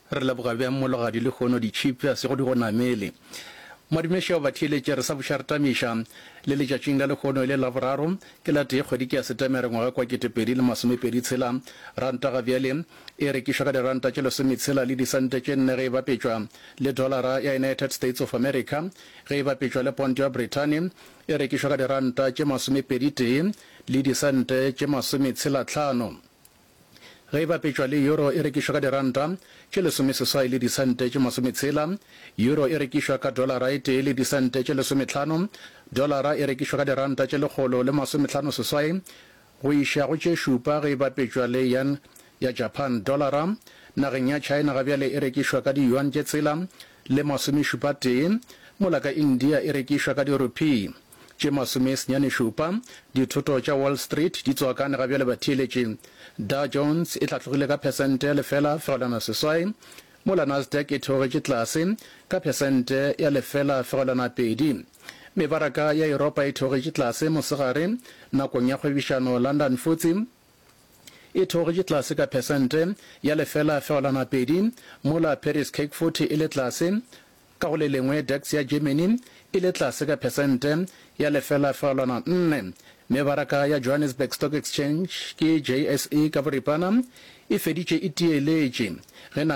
re leboga bjang mologadi le kgono di-chip se go di go namele modimešo ba theeletše re sa bošartamiša le letšatšing la lekgono le la boraro ke la tee kgwedi ke ya setemere ngwaga kwa 2026 ranta ga bjale e rekišwa ka diranta tše 16 le disente tše 4 ge e bapetšwa le dolara ya United States of America ge e bapetšwa le pound ya Britain e rekišwa ka diranta tše 21 le disente tše 65 ge e bapetšwa le euro e rekišwa ka diranta tše 16 le disente tše 60 euro e rekišwa ka dolara e tee le disente tše 15 dolara e rekišwa ka diranta tše 150 go iša go tše šupa ge e bapetšwa le yan ya Japan dolara nageng ya China ga bjale e rekišwa ka di-yuan tše tsela le 70 mola ka India e rekišwa ka di-rupee tše 97 dithoto tša Wall Street di tswakane ga bjale batheeletše Dow Jones e hlatlogile ka persente ya 0,7 mola Nasdaq e theogetše tlase ka persente ya 0,2 mebaraka ya Europa e theogetše tlase mosegare nakong ya kgwebišano London FTSE e theogetše tlase ka persente ya 0,2 mola Paris CAC 40 e le tlase ka go le lengwe DAX ya Germany e le tlase ka persente ya 0,4 mebaraka ya Johannesburg Stock Exchange ke JSE ka boripana e feditše e tieletše